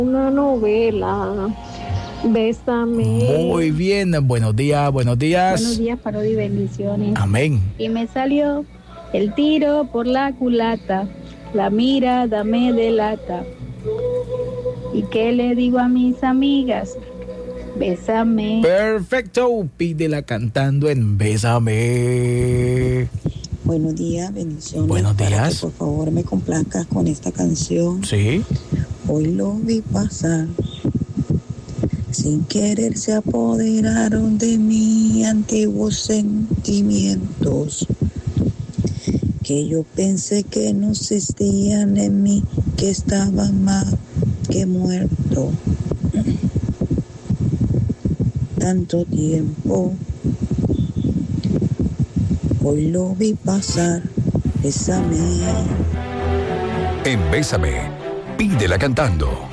Una novela. Bésame. Muy bien, buenos días, buenos días. Buenos días, Parodi, bendiciones. Amén. Y me salió el tiro por la culata, la mirada me delata. ¿Y qué le digo a mis amigas? Bésame. Perfecto, pídela cantando en Bésame. Buenos días, bendiciones. Buenos días. Para que por favor me complazcas con esta canción. Sí. Hoy lo vi pasar. Sin querer se apoderaron de mí antiguos sentimientos que yo pensé que no existían en mí, que estaban más que muerto. Tanto tiempo, hoy lo vi pasar. Bésame. En Bésame, pídela cantando.